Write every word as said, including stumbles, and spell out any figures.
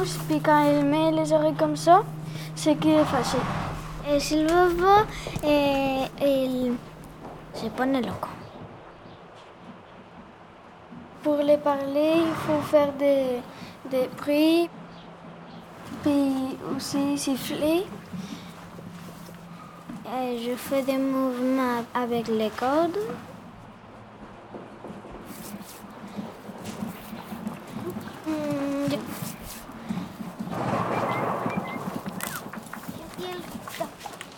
bouge, puis quand il met les oreilles comme ça, c'est qu'il est fâché. El silbato, eh, il se pone loco. Pour les parler, il faut faire des, des bruits, puis aussi siffler. Eh, je fais des mouvements avec les cordes.